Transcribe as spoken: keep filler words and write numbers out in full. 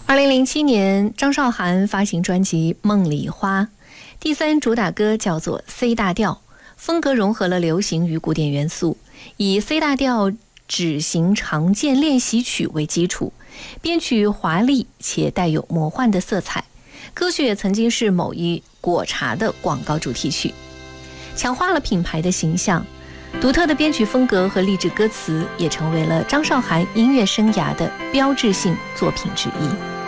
二零零七年，张韶涵发行专辑《梦里花》，第三主打歌叫做 C 大调，风格融合了流行与古典元素，以 C 大调指型常见练习曲为基础，编曲华丽且带有魔幻的色彩。歌曲也曾经是某一果茶的广告主题曲，强化了品牌的形象。独特的编曲风格和励志歌词也成为了张韶涵音乐生涯的标志性作品之一。